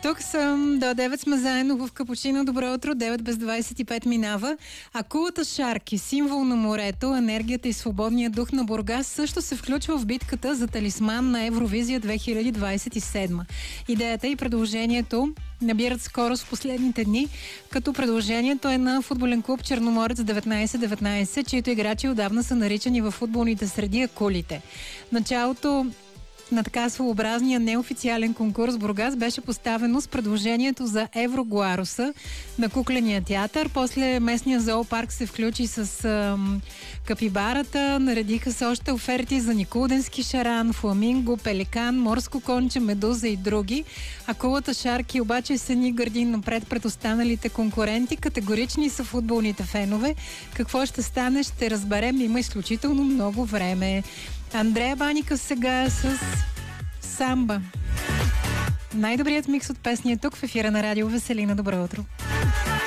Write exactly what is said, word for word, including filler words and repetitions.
Тук съм, до девет сме заедно в Капучино. Добро утро, девет без двайсет и пет минава. Акулата Шарки, символ на морето, енергията и свободния дух на Бургас, също се включва в битката за талисман на Евровизия две хиляди двайсет и седма. Идеята и предложението набират скорост в последните дни, като предложението е на футболен клуб Черноморец деветнайсет деветнайсет, чието играчи отдавна са наричани във футболните среди акулите. Началото на така своеобразния неофициален конкурс Бургас беше поставено с предложението за Еврогларуса на кукления театър. После местния зоопарк се включи с ам, капибарата, наредиха се още оферти за никулденски шаран, фламинго, пеликан, морско конче, медуза и други. Акулата Шарки обаче се ни гърди напред пред останалите конкуренти. Категорични са футболните фенове. Какво ще стане, ще разберем. Има изключително много време. Андрея Баника сега с Самба. Най-добрият микс от песни е тук в ефира на Радио Веселина. Добро утро!